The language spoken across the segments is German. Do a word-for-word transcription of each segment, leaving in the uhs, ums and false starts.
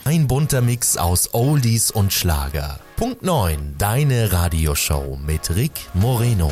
Ein bunter Mix aus Oldies und Schlager. Punkt neun, deine Radioshow mit Rick Moreno.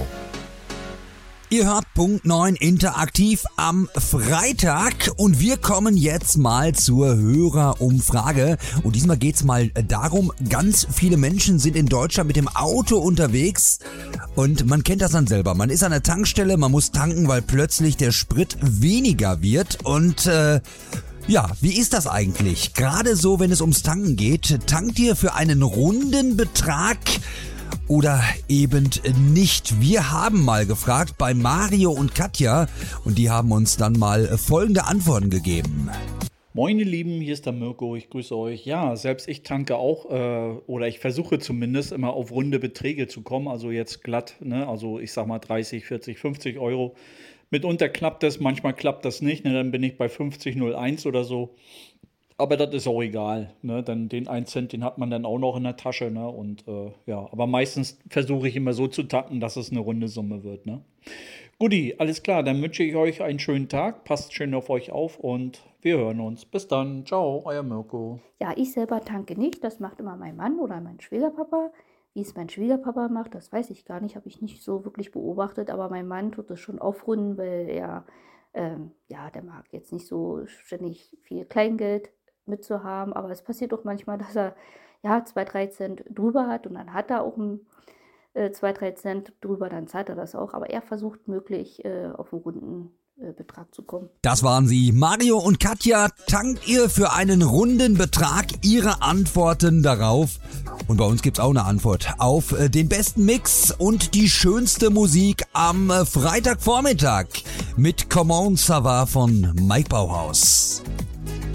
Ihr hört Punkt neun interaktiv am Freitag und wir kommen jetzt mal zur Hörerumfrage. Und diesmal geht's mal darum, ganz viele Menschen sind in Deutschland mit dem Auto unterwegs und man kennt das dann selber. Man ist an der Tankstelle, man muss tanken, weil plötzlich der Sprit weniger wird und äh, ja, wie ist das eigentlich? Gerade so, wenn es ums Tanken geht, tankt ihr für einen runden Betrag oder eben nicht? Wir haben mal gefragt bei Mario und Katja und die haben uns dann mal folgende Antworten gegeben. Moin ihr Lieben, hier ist der Mirko, ich grüße euch. Ja, selbst ich tanke auch, äh, oder ich versuche zumindest immer auf runde Beträge zu kommen, also jetzt glatt, ne? Also ich sag mal dreißig, vierzig, fünfzig Euro. Mitunter klappt das, manchmal klappt das nicht, ne? Dann bin ich bei fünfzig null eins oder so. Aber das ist auch egal, ne? Dann den einen Cent, den hat man dann auch noch in der Tasche, ne? Und äh, ja, aber meistens versuche ich immer so zu tanken, dass es eine runde Summe wird, ne? Guti, alles klar, dann wünsche ich euch einen schönen Tag, passt schön auf euch auf und wir hören uns. Bis dann, ciao, euer Mirko. Ja, ich selber tanke nicht, das macht immer mein Mann oder mein Schwiegerpapa. Wie es mein Schwiegerpapa macht, das weiß ich gar nicht, habe ich nicht so wirklich beobachtet, aber mein Mann tut es schon aufrunden, weil er, ähm, ja, der mag jetzt nicht so ständig viel Kleingeld mitzuhaben, aber es passiert doch manchmal, dass er ja zwei, drei Cent drüber hat und dann hat er auch ein, äh, zwei, drei Cent drüber, dann zahlt er das auch, aber er versucht möglich äh, auf einen runden äh, Betrag zu kommen. Das waren sie, Mario und Katja. Tankt ihr für einen runden Betrag? Ihre Antworten darauf. Und bei uns gibt's auch eine Antwort auf äh, den besten Mix und die schönste Musik am äh, Freitagvormittag mit Come On Ça Va von Mike Bauhaus.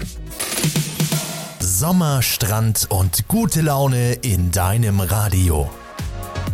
Sommer, Strand und gute Laune in deinem Radio.